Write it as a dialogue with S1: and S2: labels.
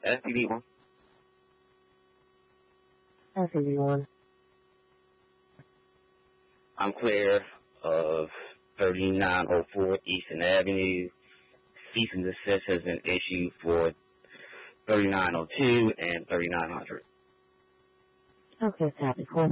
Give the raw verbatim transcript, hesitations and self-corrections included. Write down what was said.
S1: S P D one.
S2: S P D one.
S1: I'm clear of thirty-nine oh four Eastern Avenue. Cease and desist has been issued for thirty-nine oh two and thirty-nine hundred.
S2: Okay, copy. Cool.